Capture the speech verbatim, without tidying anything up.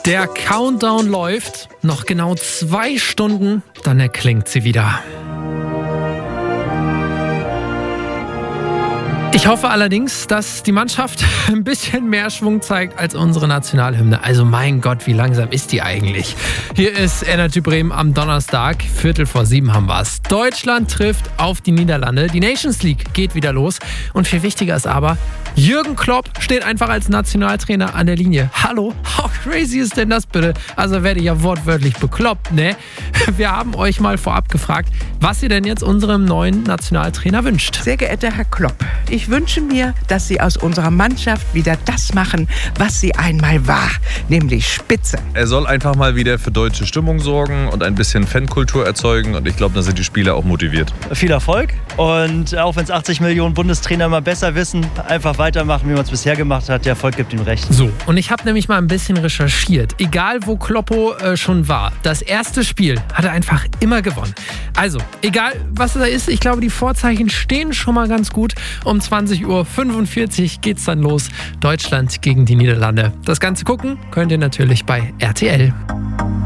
Der Countdown läuft. Noch genau zwei Stunden, dann erklingt sie wieder. Ich hoffe allerdings, dass die Mannschaft ein bisschen mehr Schwung zeigt als unsere Nationalhymne. Also mein Gott, wie langsam ist die eigentlich? Hier ist Energy Bremen am Donnerstag. Viertel vor sieben haben wir es. Deutschland trifft auf die Niederlande. Die Nations League geht wieder los. Und viel wichtiger ist aber, Jürgen Klopp steht einfach als Nationaltrainer an der Linie. Hallo? How crazy ist denn das bitte? Also werde ich ja wortwörtlich bekloppt, ne? Wir haben euch mal vorab gefragt, was ihr denn jetzt unserem neuen Nationaltrainer wünscht. Sehr geehrter Herr Klopp, ich wünsche mir, dass Sie aus unserer Mannschaft wieder das machen, was sie einmal war, nämlich Spitze. Er soll einfach mal wieder für deutsche Stimmung sorgen und ein bisschen Fankultur erzeugen und ich glaube, da sind die Spieler auch motiviert. Viel Erfolg und auch wenn es achtzig Millionen Bundestrainer mal besser wissen, einfach weitermachen, wie man es bisher gemacht hat. Der Erfolg gibt ihm recht. So, und ich habe nämlich mal ein bisschen recherchiert. Egal, wo Kloppo äh, schon war, das erste Spiel hat er einfach immer gewonnen. Also, egal, was da ist, ich glaube, die Vorzeichen stehen schon mal ganz gut. Um zwanzig Uhr fünfundvierzig geht's dann los. Deutschland gegen die Niederlande. Das Ganze gucken könnt ihr natürlich bei R T L.